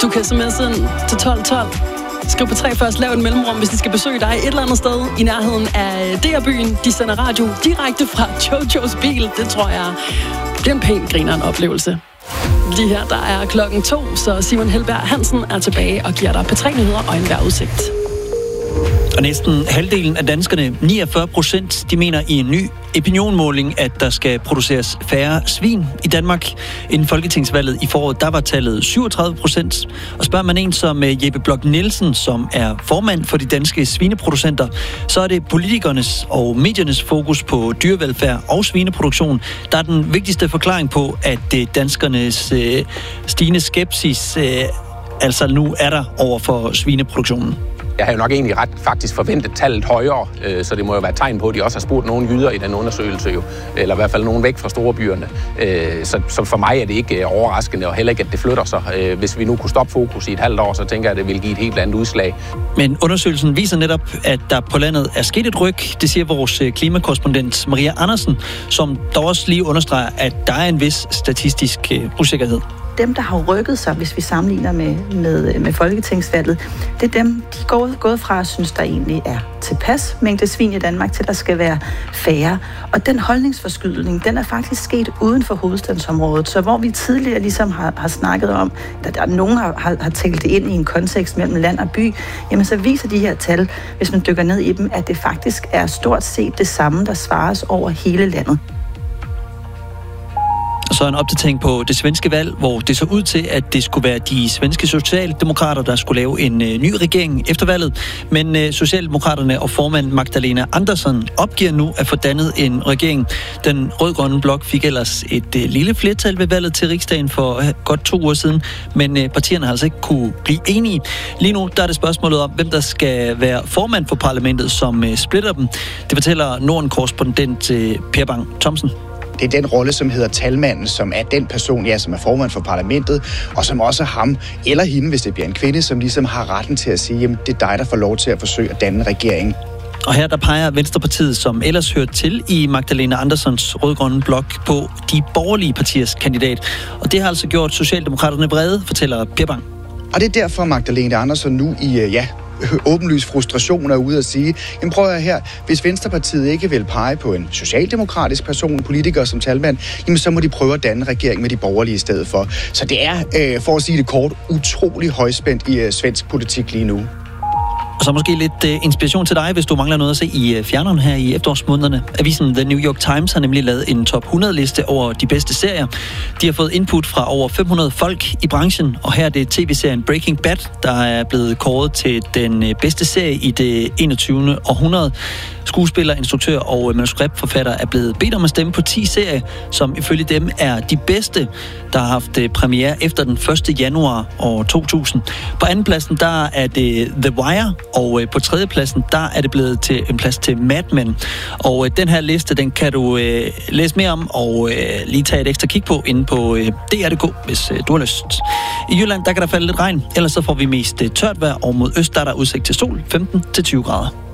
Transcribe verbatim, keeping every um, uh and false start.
Du kan sms'e ind til tolv tolv. Skriv på tre først, lav en mellemrum, hvis de skal besøge dig et eller andet sted i nærheden af D R-byen. De sender radio direkte fra Jojos bil. Det tror jeg bliver en pæn grineren oplevelse. Lige her, der er klokken to, så Simon Helberg Hansen er tilbage og giver dig P tre nyheder og en vejrudsigt. Og næsten halvdelen af danskerne, niogfyrre procent, de mener i en ny opinionmåling, at der skal produceres færre svin i Danmark. Inden folketingsvalget i foråret, der var tallet syvogtredive procent. Og spørger man en som Jeppe Bloch Nielsen, som er formand for de danske svineproducenter, så er det politikernes og mediernes fokus på dyrevelfærd og svineproduktion, der er den vigtigste forklaring på, at danskernes øh, stigende skepsis øh, altså nu er der over for svineproduktionen. Jeg har jo nok egentlig ret faktisk forventet tallet højere, så det må jo være et tegn på, at de også har spurgt nogle jyder i den undersøgelse, jo, eller i hvert fald nogen væk fra storebyerne. Så, så for mig er det ikke overraskende, og heller ikke, at det flytter sig. Hvis vi nu kunne stoppe fokus i et halvt år, så tænker jeg, at det vil give et helt andet udslag. Men undersøgelsen viser netop, at der på landet er sket et ryg. Det siger vores klimakorrespondent Maria Andersen, som dog også lige understreger, at der er en vis statistisk usikkerhed. Dem, der har rykket sig, hvis vi sammenligner med, med, med folketingsvalget, det er dem, de går gået fra at synes, der egentlig er tilpas mængde svin i Danmark, til der skal være færre. Og den holdningsforskydning, den er faktisk sket uden for hovedstadsområdet. Så hvor vi tidligere ligesom har, har snakket om, at der, der nogen har, har, har talt det ind i en kontekst mellem land og by, jamen så viser de her tal, hvis man dykker ned i dem, at det faktisk er stort set det samme, der svares over hele landet. Så en opdatering på det svenske valg, hvor det så ud til, at det skulle være de svenske socialdemokrater, der skulle lave en øh, ny regering efter valget. Men øh, Socialdemokraterne og formand Magdalena Andersson opgiver nu at få dannet en regering. Den rød-grønne blok fik ellers et øh, lille flertal ved valget til Riksdagen for øh, godt to uger siden, men øh, partierne har altså ikke kunne blive enige. Lige nu der er det spørgsmålet om, hvem der skal være formand for parlamentet, som øh, splitter dem. Det fortæller Norden-korrespondent øh, Per Bang Thomsen. Det er den rolle, som hedder talmanden, som er den person, ja, som er formand for parlamentet, og som også er ham eller hende, hvis det bliver en kvinde, som ligesom har retten til at sige, jamen det er dig, der får lov til at forsøge at danne regeringen. Og her der peger Venstrepartiet, som ellers hører til i Magdalena Anderssons rød-grønne blok, på de borgerlige partiers kandidat. Og det har altså gjort Socialdemokraterne vrede, fortæller Per Bang. Og det er derfor Magdalena Andersson nu i, ja, åbenlys frustration er ude at sige, jamen prøv at her, hvis Venstrepartiet ikke vil pege på en socialdemokratisk person, politiker som talmand, jamen så må de prøve at danne regering med de borgerlige i stedet for. Så det er, øh, for at sige det kort, utrolig højspændt i øh, svensk politik lige nu. Og så måske lidt uh, inspiration til dig, hvis du mangler noget at se i uh, fjerneren her i efterårsmånederne. Avisen The New York Times har nemlig lavet en top hundrede-liste over de bedste serier. De har fået input fra over fem hundrede folk i branchen, og her er det tv-serien Breaking Bad, der er blevet kåret til den uh, bedste serie i det enogtyvende århundrede. Skuespiller, instruktør og manuskriptforfatter er blevet bedt om at stemme på ti serier, som ifølge dem er de bedste, der har haft premiere efter den første januar år to tusind. På andenpladsen, der er det The Wire, og på tredjepladsen, der er det blevet til en plads til Mad Men. Og den her liste, den kan du øh, læse mere om, og øh, lige tage et ekstra kig på inde på øh, D R punktum d k, hvis øh, du har lyst. I Jylland, der kan der falde lidt regn, ellers så får vi mest øh, tørt vejr, og mod øst, der er der udsigt til sol, femten til tyve grader.